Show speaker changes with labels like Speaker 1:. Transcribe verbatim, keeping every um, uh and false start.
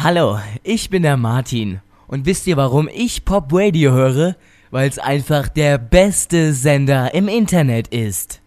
Speaker 1: Hallo, ich bin der Martin. Und wisst ihr, warum ich Pop Radio höre? Weil es einfach der beste Sender im Internet ist.